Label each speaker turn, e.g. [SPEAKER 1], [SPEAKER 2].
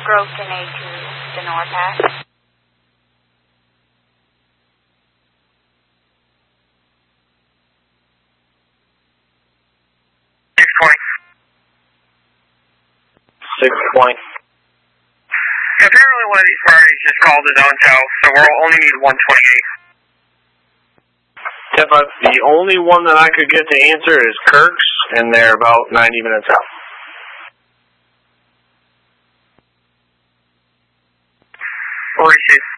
[SPEAKER 1] Groveton A2, the North Half.
[SPEAKER 2] Point.
[SPEAKER 3] Apparently one of these parties just called his own tow, so we'll only need 128.
[SPEAKER 2] But the only one that I could get to answer is Kirk's, and they're about 90 minutes out.
[SPEAKER 3] 46.